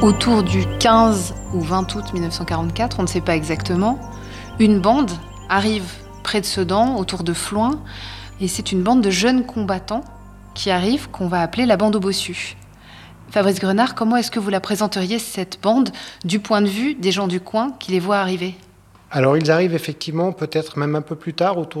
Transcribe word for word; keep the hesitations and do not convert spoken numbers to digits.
Autour du quinze ou vingt août mille neuf cent quarante-quatre, on ne sait pas exactement, une bande arrive près de Sedan, autour de Floins, et c'est une bande de jeunes combattants qui arrive, qu'on va appeler la bande aux bossus. Fabrice Grenard, comment est-ce que vous la présenteriez, cette bande, du point de vue des gens du coin qui les voient arriver ? Alors ils arrivent effectivement peut-être même un peu plus tard, autour